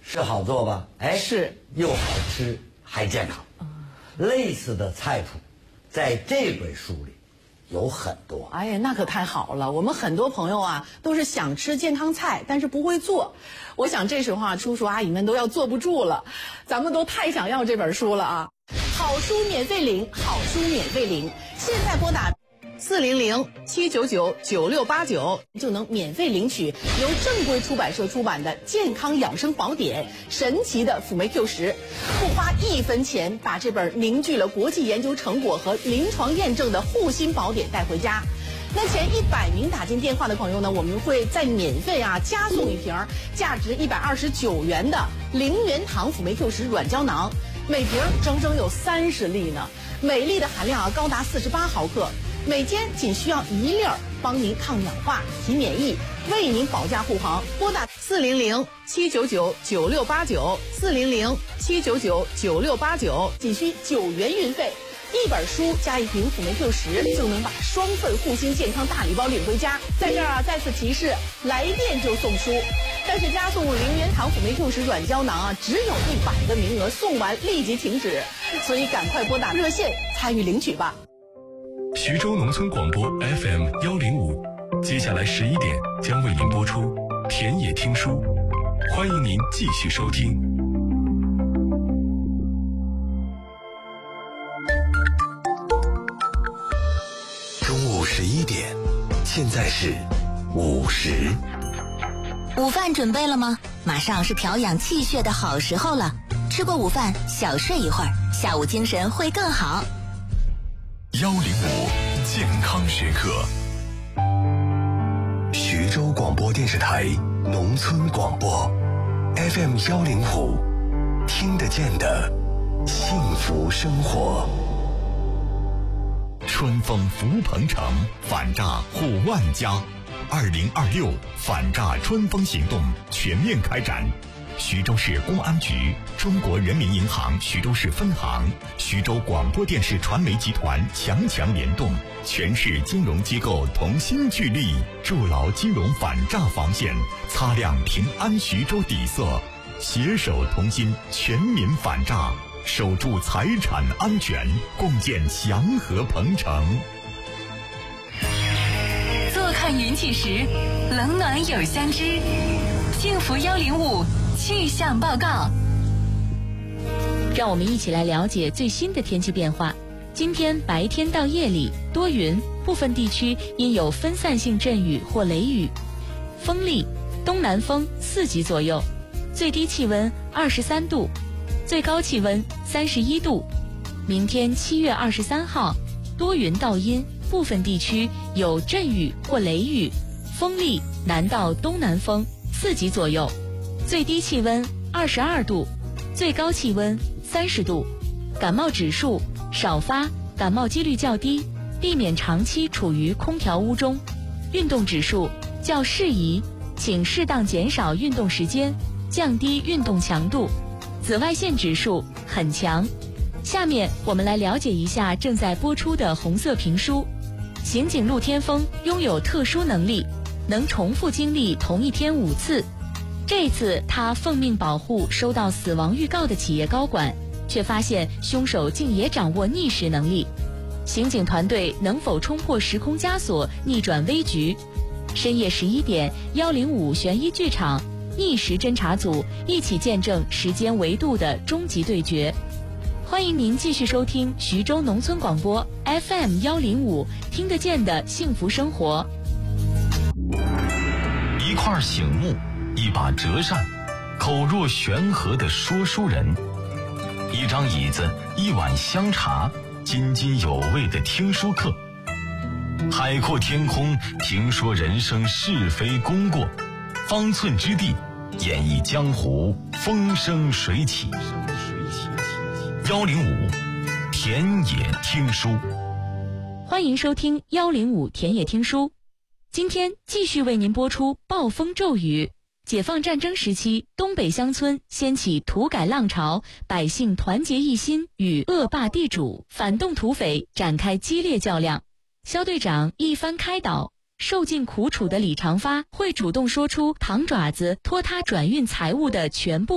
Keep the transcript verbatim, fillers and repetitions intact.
是好做吧？哎， 是又好吃还健康。嗯、类似的菜谱，在这本书里有很多。 哎呀，那可太好了！我们很多朋友啊，都是想吃健康菜，但是不会做。我想这时候啊，叔叔阿姨们都要坐不住了，咱们都太想要这本书了啊！好书免费领，好书免费领，现在拨打四零零七九九九六八九就能免费领取由正规出版社出版的健康养生宝典《神奇的辅酶 Q 十》，不花一分钱，把这本凝聚了国际研究成果和临床验证的护心宝典带回家。那前一百名打进电话的朋友呢，我们会再免费啊加送一瓶价值一百二十九元的零元糖辅酶 Q 十软胶囊，每瓶整整有三十粒呢，每粒的含量啊高达四十八毫克。每天仅需要一粒儿，帮您抗氧化、提免疫，为您保驾护航。拨打四零零七九九九六八九，四零零七九九九六八九，仅需九元运费。一本书加一瓶辅酶 Q 十，就能把双份护心健康大礼包领回家。在这儿啊，再次提示，来电就送书。但是加送零元糖辅酶 Q 十软胶囊啊，只有一百个名额，送完立即停止，所以赶快拨打热线参与领取吧。 徐州农村广播 F M 幺零五，接下来十一点将为您播出田野听书，欢迎您继续收听。 中午十一点，现在是午时。 午饭准备了吗？马上是调养气血的好时候了。吃过午饭，小睡一会儿，下午精神会更好。 幺零五健康时刻，徐州广播电视台农村广播 F M 幺零五，听得见的幸福生活。 春风福鹏城，反诈护万家。二零二六反诈春风行动全面开展。徐州市公安局、中国人民银行徐州市分行、徐州广播电视传媒集团强强联动，全市金融机构同心聚力，筑牢金融反诈防线，擦亮平安徐州底色，携手同心，全民反诈，守住财产安全，共建祥和鹏城。 坐看云起时，冷暖有相知。幸福幺零五气象报告， 让我们一起来了解最新的天气变化。今天白天到夜里多云，部分地区因有分散性阵雨或雷雨，风力东南风四级左右，最低气温二十三度，最高气温三十一度。明天七月二十三号，多云到阴，部分地区有阵雨或雷雨，风力南到东南风四级左右，最低气温二十二度，最高气温三十度。感冒指数少发，感冒几率较低，避免长期处于空调屋中。运动指数较适宜，请适当减少运动时间，降低运动强度。紫外线指数很强。下面我们来了解一下正在播出的红色评书。刑警陆天峰拥有特殊能力，能重复经历同一天五次。这次他奉命保护收到死亡预告的企业高管，却发现凶手竟也掌握逆时能力。刑警团队能否冲破时空枷锁，逆转危局？深夜十一点，幺零五悬疑剧场，逆时侦查组一起见证时间维度的终极对决。欢迎您继续收听徐州农村广播 F M 幺零五，听得见的幸福生活。 一块醒木，一把折扇，口若悬河的说书人，一张椅子，一碗香茶，津津有味的听书课。海阔天空，评说人生是非功过，方寸之地，演绎江湖风生水起。幺零五田野听书， 欢迎收听幺零五田野听书。今天继续为您播出暴风骤雨。解放战争时期，东北乡村掀起土改浪潮，百姓团结一心，与恶霸地主、反动土匪展开激烈较量。肖队长一番开导，受尽苦楚的李长发会主动说出糖爪子托他转运财物的全部